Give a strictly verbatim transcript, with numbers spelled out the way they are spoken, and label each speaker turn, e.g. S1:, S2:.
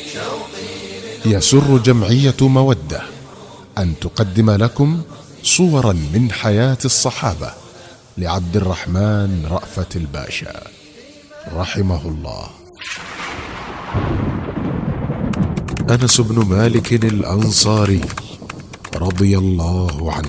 S1: يسر جمعية مودة أن تقدم لكم صورا من حياة الصحابة لعبد الرحمن رأفت الباشا رحمه الله. أنس بن مالك الأنصاري رضي الله عنه